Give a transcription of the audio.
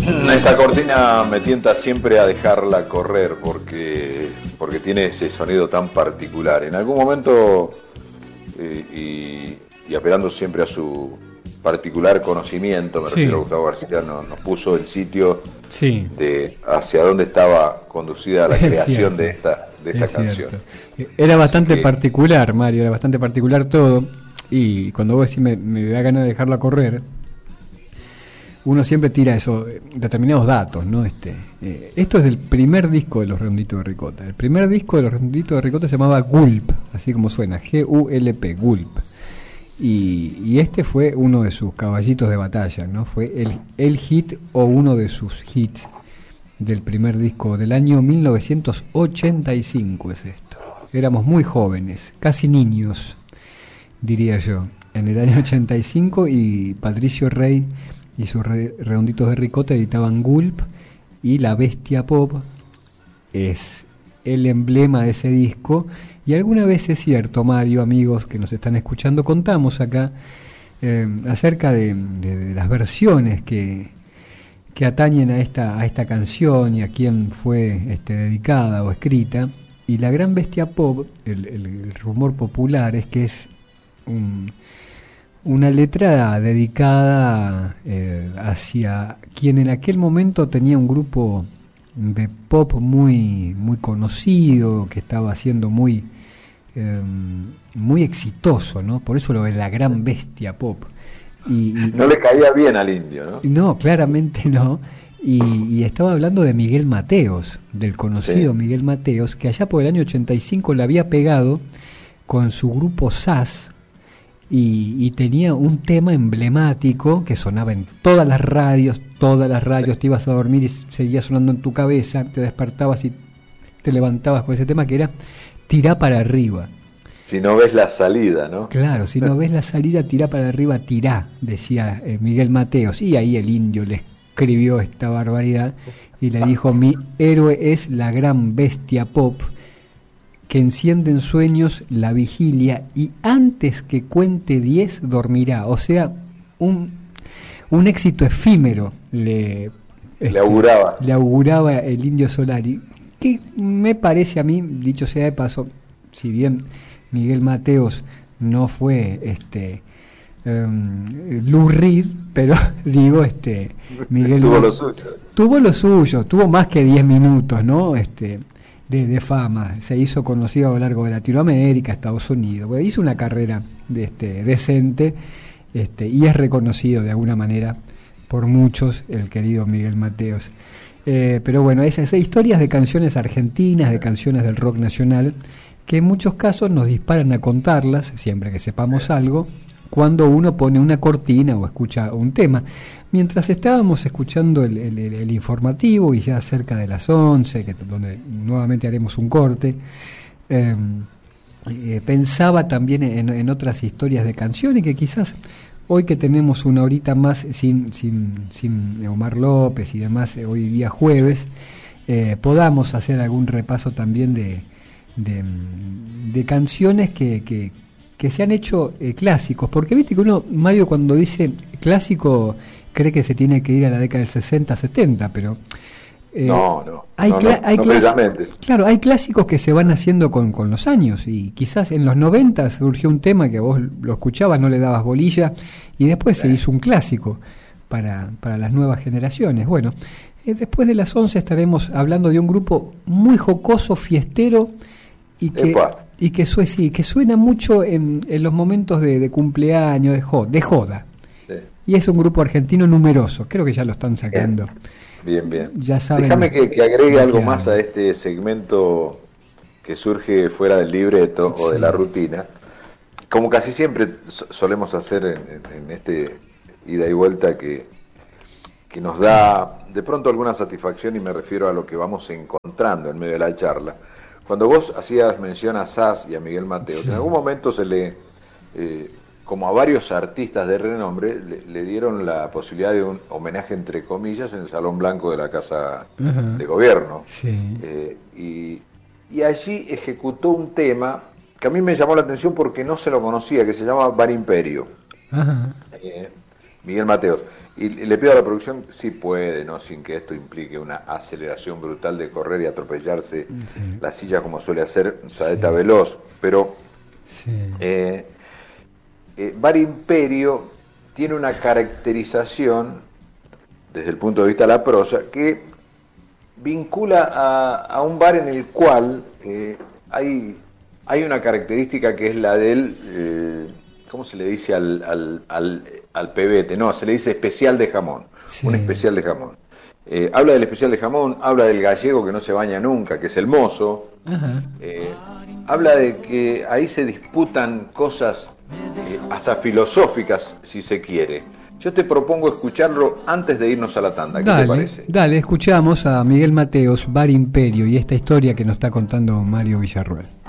Esta cortina me tienta siempre a dejarla correr porque tiene ese sonido tan particular. En algún momento, y apelando siempre a su particular conocimiento, me refiero a Gustavo García, nos puso el sitio de hacia dónde estaba conducida la creación de esta canción. Era bastante particular, Mario, era bastante particular todo. Y cuando vos decís me da ganas de dejarla correr, uno siempre tira determinados datos, ¿no? Esto es del primer disco de Los Redonditos de Ricota. El primer disco de Los Redonditos de Ricota se llamaba Gulp, así como suena, G-U-L-P, Gulp. Y este fue uno de sus caballitos de batalla, ¿no? Fue el hit o uno de sus hits del primer disco del año 1985 es esto. Éramos muy jóvenes, casi niños, diría yo, en el año 85, y Patricio Rey y sus Redonditos de Ricota editaban Gulp, y La Bestia Pop es el emblema de ese disco. Y alguna vez, es cierto, Mario, amigos que nos están escuchando, contamos acá acerca de las versiones que atañen a esta canción y a quién fue dedicada o escrita. Y La Gran Bestia Pop, el rumor popular es que es una letra dedicada hacia quien en aquel momento tenía un grupo de pop muy, muy conocido, que estaba siendo muy exitoso, ¿no? Por eso lo de La Gran Bestia Pop. Y no le caía bien al indio, ¿no? No, claramente no. Y estaba hablando de Miguel Mateos, del conocido Miguel Mateos, que allá por el año 85 le había pegado con su grupo SAS, y tenía un tema emblemático que sonaba en todas las radios, te ibas a dormir y seguía sonando en tu cabeza, te despertabas y te levantabas con ese tema, que era Tirá para arriba. Si no ves la salida, ¿no? Claro, si no ves la salida, tirá para arriba, tirá, decía Miguel Mateos. Y ahí el indio le escribió esta barbaridad y le dijo: mi héroe es la gran bestia pop, que enciende en sueños la vigilia y antes que cuente 10 dormirá. O sea, un éxito efímero le auguraba el Indio Solari, que me parece a mí, dicho sea de paso, si bien Miguel Mateos no fue Lou Reed, pero digo, Miguel tuvo lo suyo, tuvo más que 10 minutos, ¿no? De fama, se hizo conocido a lo largo de Latinoamérica, Estados Unidos, bueno, hizo una carrera decente, y es reconocido de alguna manera por muchos, el querido Miguel Mateos. Pero bueno, esas historias de canciones argentinas, de canciones del rock nacional, que en muchos casos nos disparan a contarlas, siempre que sepamos algo, cuando uno pone una cortina o escucha un tema. Mientras estábamos escuchando el informativo, y ya cerca de las 11, donde nuevamente haremos un corte, pensaba también en otras historias de canciones que quizás hoy, que tenemos una horita más sin Omar López y demás, hoy día jueves, podamos hacer algún repaso también de canciones que se han hecho clásicos, porque viste que uno, Mario, cuando dice clásico cree que se tiene que ir a la década del 60, 70, pero hay clásicos que se van haciendo con los años, y quizás en los 90 surgió un tema que vos lo escuchabas, no le dabas bolilla, y después se hizo un clásico para las nuevas generaciones. Bueno, después de las 11 estaremos hablando de un grupo muy jocoso, fiestero, y que suena mucho en los momentos de cumpleaños, de joda. Sí. Y es un grupo argentino numeroso, creo que ya lo están sacando. Bien. Ya saben. Déjame que agregue algo más a este segmento que surge fuera del libreto o de la rutina. Como casi siempre solemos hacer en este ida y vuelta que nos da de pronto alguna satisfacción, y me refiero a lo que vamos encontrando en medio de la charla. Cuando vos hacías mención a Sass y a Miguel Mateos, en algún momento se le, como a varios artistas de renombre, le dieron la posibilidad de un homenaje, entre comillas, en el Salón Blanco de la Casa de Gobierno. Sí. Y allí ejecutó un tema que a mí me llamó la atención porque no se lo conocía, que se llama Bar Imperio. Miguel Mateos. Y le pido a la producción si puede, ¿no? Sin que esto implique una aceleración brutal de correr y atropellarse la silla como suele hacer Saeta Veloz. Pero Bar Imperio tiene una caracterización, desde el punto de vista de la prosa, que vincula a un bar en el cual hay una característica que es la del, ¿cómo se le dice al pebete? No, se le dice especial de jamón, un especial de jamón. Habla del especial de jamón, habla del gallego que no se baña nunca, que es el mozo. Habla de que ahí se disputan cosas hasta filosóficas, si se quiere. Yo te propongo escucharlo antes de irnos a la tanda. ¿Qué te parece? Dale, escuchamos a Miguel Mateos, Bar Imperio, y esta historia que nos está contando Mario Villarruel.